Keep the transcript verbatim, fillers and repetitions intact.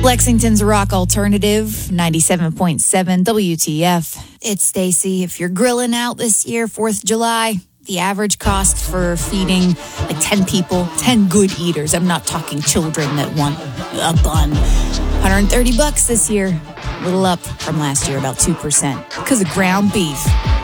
Lexington's Rock Alternative, ninety-seven point seven W T F. It's Stacy. If you're grilling out this year, fourth of July, the average cost for feeding like ten people, ten good eaters, I'm not talking children that want a bun, one hundred thirty bucks this year. A little up from last year, about two percent, because of ground beef.